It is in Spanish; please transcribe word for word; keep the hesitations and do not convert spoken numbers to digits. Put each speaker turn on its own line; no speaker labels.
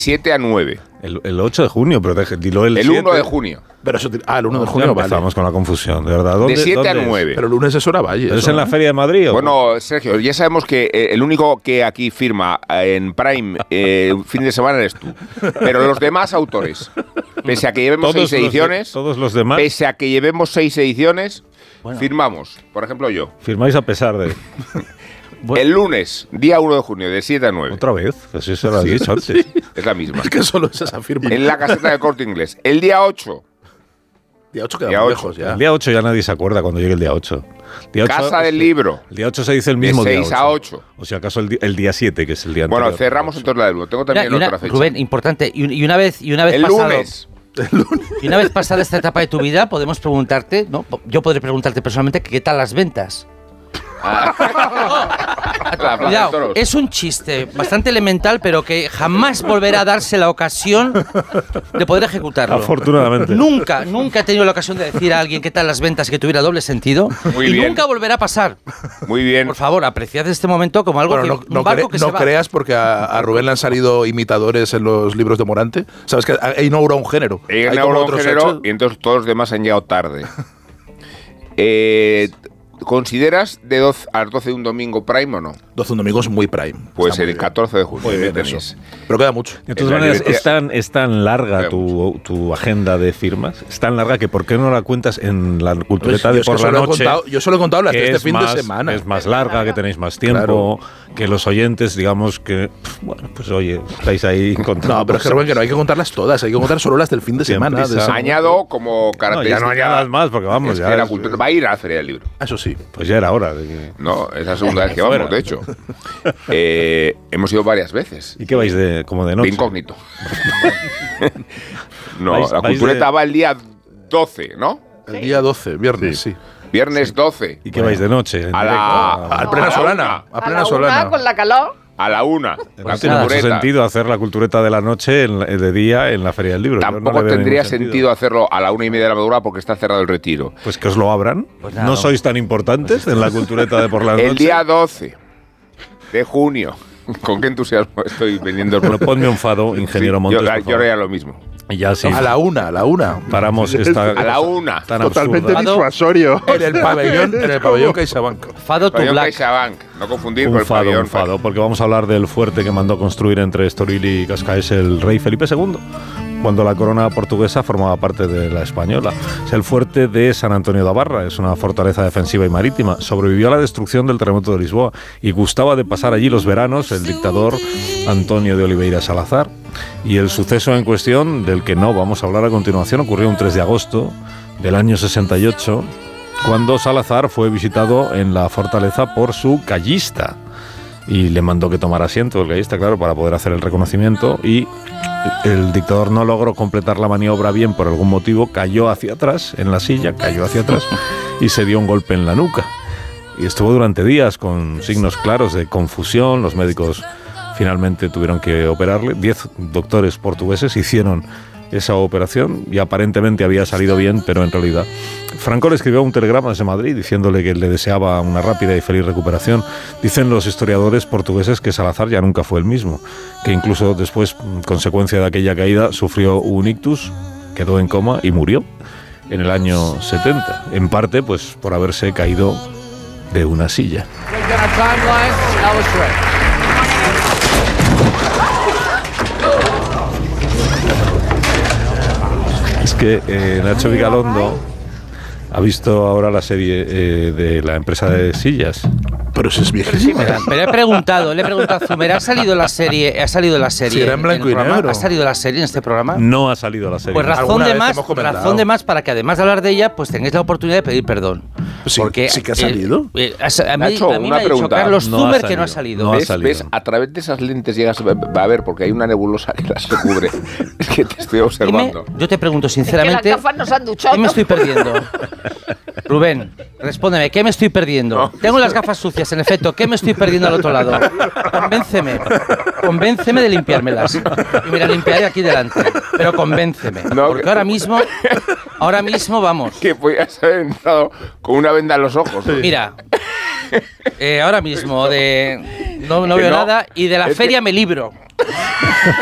siete a nueve.
El, el ocho de junio, pero deje, dilo el
El
siete.
uno de junio.
Pero eso, ah, el uno de
Ya
junio, vale.
empezamos con la confusión, de verdad. ¿Dónde,
De siete a
dónde es?
nueve.
Pero el lunes es hora Valle.
¿Pero es
eso,
en la
¿no?
Feria de Madrid o?
Bueno, Sergio, ya sabemos que eh, el único que aquí firma eh, en Prime eh, fin de semana eres tú. Pero los demás autores, pese a que llevemos
Todos
seis
los de-
ediciones,
todos los demás
pese a que llevemos seis ediciones,
Bueno.
firmamos. Por ejemplo, yo.
firmáis a pesar de...
Bueno.
El lunes, día uno de junio, de siete a nueve.
¿Otra vez? Pues eso lo has dicho antes.
Es la misma.
Es que solo es esa firma.
En la caseta de Corte Inglés. El día ocho,
Día ocho queda
Día
muy
ocho.
lejos ya.
El día ocho ya nadie se acuerda cuando llegue el día ocho. Día ocho
Casa del
sí.
Libro.
El día ocho se dice el
De
mismo día
seis a ocho.
O sea, acaso el, di- el día siete, que es el día anterior.
Bueno, cerramos entonces la del Lugo. Tengo
Mira,
también
y una-
otra fecha.
Rubén, importante. Y, un- y una vez, y una vez
El
pasado,
lunes.
y una vez pasada esta etapa de tu vida, podemos preguntarte, ¿no? Yo podré preguntarte personalmente que qué tal las ventas.
La Plaza de
Cuidado,
Toros.
es un chiste bastante elemental, pero que jamás volverá a darse la ocasión de poder ejecutarlo.
Afortunadamente.
Nunca, nunca he tenido la ocasión de decir a alguien qué tal las ventas que tuviera doble sentido.
Muy
y
bien.
nunca volverá a pasar.
Muy bien.
Por favor, apreciad este momento como algo
Bueno,
que
no, no,
un barco
cre-
que
no
se va.
creas porque a, a Rubén le han salido imitadores en los libros de Morante. Sabes que ha inaugurado un género.
He
Hay
inaugurado
como
un
otros
género
hechos.
y entonces todos los demás han llegado tarde. Eh, ¿Consideras de doce a las doce de un domingo Prime o no?
doce un domingo es muy prime.
Pues
Está muy
el
bien.
catorce de junio.
Muy bien,
tenéis.
eso. Pero queda mucho.
De
En
todas
la
maneras,
librería-
es tan, es tan larga
Queda
tu, tu agenda de firmas, es tan larga que ¿por qué no la cuentas en la cultureta
Yo
de
es que
por la
solo he
noche?
contado- yo solo he contado las de
que
este
es
fin
más-
de semana.
Es más larga, que tenéis más tiempo, que los oyentes, digamos que, pf, bueno, pues oye, estáis ahí contando.
No, pero es que Rubén, que no hay que contarlas todas, hay que contar solo las del fin de
Bien
semana.
prisa.
de ese-
Añado como
No, ya
característica.
no añadas más, porque vamos,
es
ya
que la
es-
cultura va a ir a la Feria del Libro.
Eso sí.
Pues ya era hora de que...
No, es la segunda vez que
Fuera.
vamos, de hecho. Eh, hemos ido varias veces.
¿Y qué vais de, como de
De
noche?
incógnito. No,
Vais-
la
vais
cultureta
de-
va el día doce, ¿no?
El día doce, viernes, sí.
Viernes doce.
¿Y qué vais de noche? En
A
directo?
la-
Al plena
A la
solana.
una.
A
A
plena
la
solana.
una con la calor.
A la una.
No
La
tiene mucho
cultureta.
sentido hacer la cultureta de la noche en la- de día en la Feria del Libro. Yo no
Tampoco
le veo
tendría
ningún
sentido. hacerlo a la una y media de la madrugada porque está cerrado el retiro.
Pues que os lo abran.
Pues nada,
no
no.
sois tan importantes en la cultureta de por la noche.
El día doce de junio. ¿Con qué entusiasmo estoy vendiendo el
Bueno, ponme un fado, ingeniero
Sí,
Montes.
Yo,
por
yo
favor.
haría lo mismo.
Y ya sí.
A la una, a la una.
Paramos esta.
A la una.
Tan
Totalmente
absurda.
disuasorio.
En el pabellón, en el pabellón CaixaBank.
Fado to
Pabellón
Black.
CaixaBank. No confundir con
Un
el
fado,
pabellón.
un fado, porque vamos a hablar del fuerte que mandó construir entre Estoril y Cascaes el rey Felipe segundo, cuando la corona portuguesa formaba parte de la española. Es el fuerte de San Antonio da Barra, es una fortaleza defensiva y marítima. Sobrevivió a la destrucción del terremoto de Lisboa y gustaba de pasar allí los veranos el dictador Antonio de Oliveira Salazar. Y el suceso en cuestión, del que no vamos a hablar a continuación, ocurrió un tres de agosto del año sesenta y ocho, cuando Salazar fue visitado en la fortaleza por su callista y le mandó que tomara asiento el gallista, claro, para poder hacer el reconocimiento, y el dictador no logró completar la maniobra bien por algún motivo, cayó hacia atrás en la silla, cayó hacia atrás y se dio un golpe en la nuca. Y estuvo durante días con signos claros de confusión. Los médicos finalmente tuvieron que operarle. Diez doctores portugueses hicieron esa operación y aparentemente había salido bien, pero en realidad Franco le escribió un telegrama desde Madrid diciéndole que le deseaba una rápida y feliz recuperación. Dicen los historiadores portugueses que Salazar ya nunca fue el mismo, que incluso después, consecuencia de aquella caída, sufrió un ictus, quedó en coma y murió en el año setenta, en parte pues por haberse caído de una silla. Es que eh, Nacho Vigalondo ha visto ahora la serie eh, de la empresa de sillas.
Pero eso es viejísimo.
Pero he preguntado, le he preguntado a Zumer, ¿ha salido la serie? ¿Ha salido la serie?
Sí, era en blanco
el
y
programa?
negro.
¿Ha salido la serie en este programa?
No ha salido la serie.
Pues razón
Alguna
de
vez
más,
hemos comentado.
razón de más para que además de hablar de ella, pues tengáis la oportunidad de pedir perdón.
Sí,
Porque
sí que ha
eh,
salido.
eh, a, a mí,
Nacho,
a mí
una
me ha dicho
pregunta.
Carlos
No ha
Zumer que no ha
salido.
salido.
No ha
¿Ves,
salido.
ves? A través de esas lentes llegas a ver, porque hay una nebulosa que las recubre. Es que te estoy
Dime,
observando.
yo te pregunto
Es que
sinceramente,
las gafas nos han duchado.
¿qué me estoy perdiendo? Rubén, respóndeme, ¿qué me estoy perdiendo?
No.
Tengo las gafas sucias, en efecto, ¿qué me estoy perdiendo al otro lado? Convénceme, convénceme de limpiármelas. Y me las limpiaré aquí delante, pero convénceme.
No,
porque
que-
ahora mismo, ahora mismo vamos.
Que podías haber entrado con una venda en los ojos.
Mira, eh, ahora mismo de no, no
Que
veo
no.
nada y de la
Es que-
feria me libro.